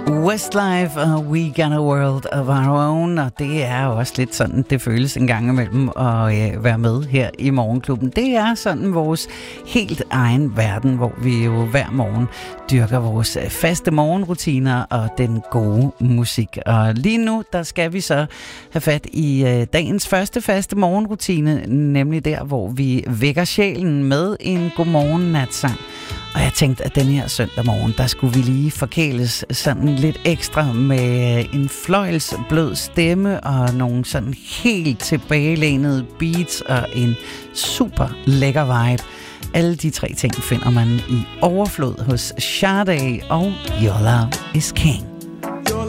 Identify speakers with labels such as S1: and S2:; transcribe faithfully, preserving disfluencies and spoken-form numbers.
S1: Westlife og We Got a World of Our Own, og det er også lidt sådan, det føles en gang imellem at øh, være med her i Morgenklubben. Det er sådan vores helt egen verden, hvor vi jo hver morgen dyrker vores faste morgenrutiner og den gode musik. Og lige nu, der skal vi så have fat i øh, dagens første faste morgenrutine, nemlig der, hvor vi vækker sjælen med en godmorgen natsang. Og jeg tænkte, at den her søndag morgen, der skulle vi lige forkæles sådan lidt ekstra med en fløjelsblød stemme og nogle sådan helt tilbagelænede beats og en super lækker vibe. Alle de tre ting finder man i overflod hos Sade og Your Love is King.